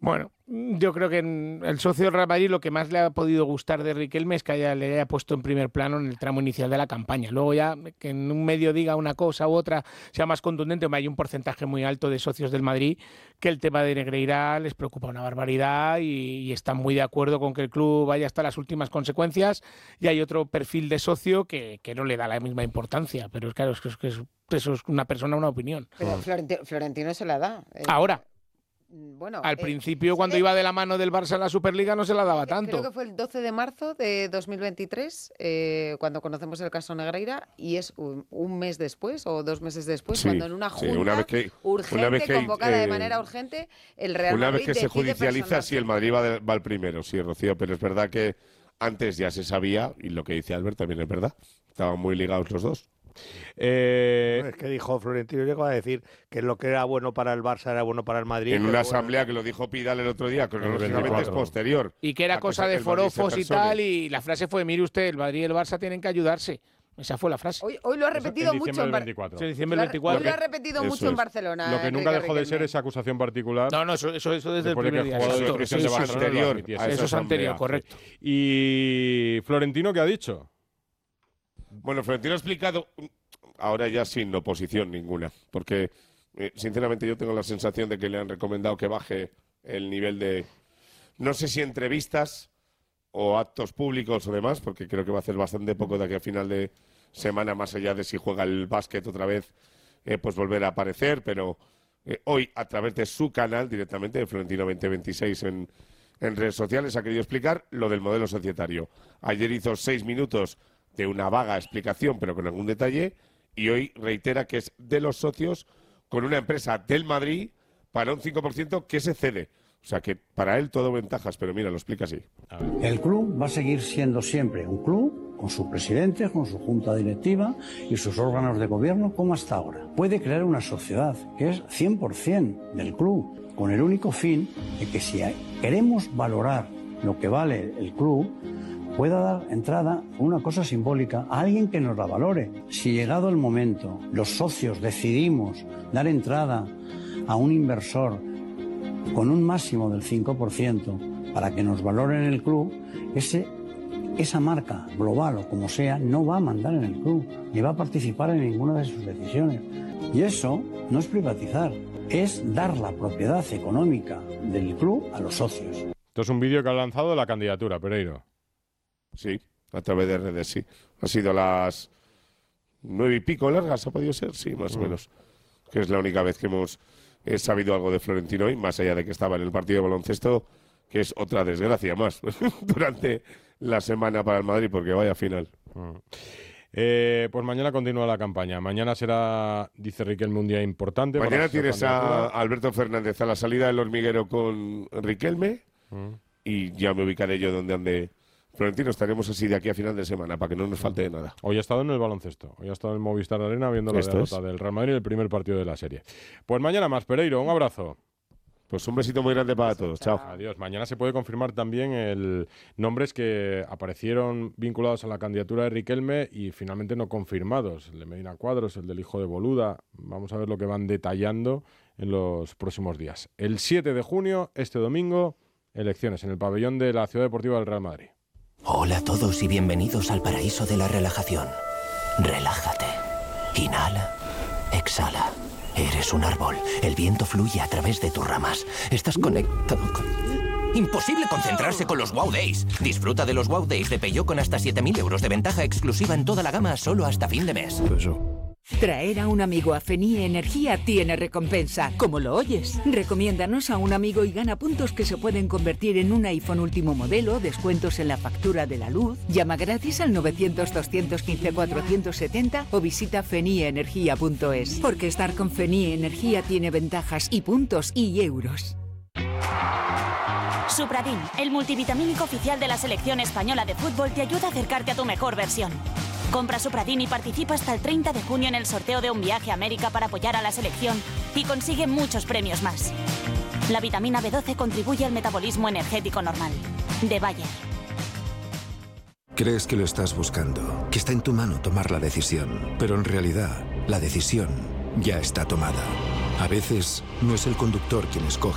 Bueno, yo creo que el socio del Real Madrid lo que más le ha podido gustar de Riquelme es que le haya puesto en primer plano en el tramo inicial de la campaña. Luego ya que en un medio diga una cosa u otra sea más contundente, hay un porcentaje muy alto de socios del Madrid que el tema de Negreira les preocupa una barbaridad y están muy de acuerdo con que el club vaya hasta las últimas consecuencias, y hay otro perfil de socio que no le da la misma importancia, pero claro, es que eso es una persona, una opinión. Pero Florentino se la da. Ahora. Bueno, al principio, cuando iba de la mano del Barça a la Superliga, no se la daba tanto. Creo que fue el 12 de marzo de 2023, cuando conocemos el caso Negreira, y es un mes después o 2 meses después, cuando en una junta urgente, convocada de manera urgente, el Real Madrid una vez que se judicializa, si el Madrid va al primero, sí, Rocío, pero es verdad que antes ya se sabía, y lo que dice Albert también es verdad, estaban muy ligados los dos. Es que dijo Florentino, llegó a decir que lo que era bueno para el Barça era bueno para el Madrid. En una asamblea que lo dijo Pidal el otro día, que lógicamente es posterior. Y que era cosa de forofos y tal, y la frase fue, mire usted, el Madrid y el Barça tienen que ayudarse. Esa fue la frase. Hoy lo ha repetido mucho en Barcelona. Diciembre 24. Hoy lo ha repetido mucho en Barcelona. Lo que nunca dejó de ser esa acusación particular. No, eso desde el primer día. Eso es anterior, correcto. ¿Y Florentino qué ha dicho? Bueno, Florentino ha explicado, ahora ya sin oposición ninguna, porque sinceramente yo tengo la sensación de que le han recomendado que baje el nivel de, no sé si entrevistas o actos públicos o demás, porque creo que va a hacer bastante poco de aquí a final de semana, más allá de si juega el básquet otra vez, pues volver a aparecer, pero hoy a través de su canal directamente, de Florentino 2026 en redes sociales, ha querido explicar lo del modelo societario. Ayer hizo 6 minutos de una vaga explicación, pero con algún detalle, y hoy reitera que es de los socios con una empresa del Madrid para un 5% que se cede. O sea que para él todo ventajas, pero mira, lo explica así. El club va a seguir siendo siempre un club, con su presidente, con su junta directiva y sus órganos de gobierno, como hasta ahora. Puede crear una sociedad que es 100% del club, con el único fin de que si queremos valorar lo que vale el club, pueda dar entrada a una cosa simbólica a alguien que nos la valore. Si llegado el momento los socios decidimos dar entrada a un inversor con un máximo del 5% para que nos valoren el club, esa marca global o como sea no va a mandar en el club ni va a participar en ninguna de sus decisiones. Y eso no es privatizar, es dar la propiedad económica del club a los socios. Esto es un vídeo que ha lanzado la candidatura, Pereiro. Sí, a través de redes, sí. Ha sido las 9 y pico largas, ¿ha podido ser? Sí, más o menos. Que es la única vez que hemos sabido algo de Florentino hoy, más allá de que estaba en el partido de baloncesto, que es otra desgracia más durante la semana para el Madrid, porque vaya final. Pues mañana continúa la campaña. Mañana será, dice Riquelme, un día importante. Mañana tienes a Alberto Fernández a la salida del hormiguero con Riquelme y ya me ubicaré yo donde ande Florentino. Estaremos así de aquí a final de semana para que no nos falte de nada. Hoy ha estado en el baloncesto. Hoy ha estado en el Movistar Arena viendo la derrota del Real Madrid, el primer partido de la serie. Pues mañana más, Pereiro. Un abrazo. Pues un besito muy grande para todos. Chao. Adiós. Mañana se puede confirmar también nombres que aparecieron vinculados a la candidatura de Riquelme y finalmente no confirmados. El de Medina Cuadros, el del hijo de Boluda. Vamos a ver lo que van detallando en los próximos días. El 7 de junio, este domingo, elecciones en el pabellón de la Ciudad Deportiva del Real Madrid. Hola a todos y bienvenidos al paraíso de la relajación. Relájate. Inhala. Exhala. Eres un árbol. El viento fluye a través de tus ramas. Estás conectado con... Imposible concentrarse con los Wow Days. Disfruta de los Wow Days de Peugeot con hasta 7.000 euros de ventaja exclusiva en toda la gama solo hasta fin de mes. Traer a un amigo a Fenie Energía tiene recompensa, como lo oyes. Recomiéndanos a un amigo y gana puntos que se pueden convertir en un iPhone último modelo, descuentos en la factura de la luz. Llama gratis al 900-215-470 o visita fenieenergia.es. Porque estar con Fenie Energía tiene ventajas y puntos y euros. Supradin, el multivitamínico oficial de la selección española de fútbol, te ayuda a acercarte a tu mejor versión. Compra Supradin y participa hasta el 30 de junio en el sorteo de un viaje a América para apoyar a la selección y consigue muchos premios más. La vitamina B12 contribuye al metabolismo energético normal. De Bayer. Crees que lo estás buscando, que está en tu mano tomar la decisión, pero en realidad la decisión ya está tomada. A veces no es el conductor quien escoge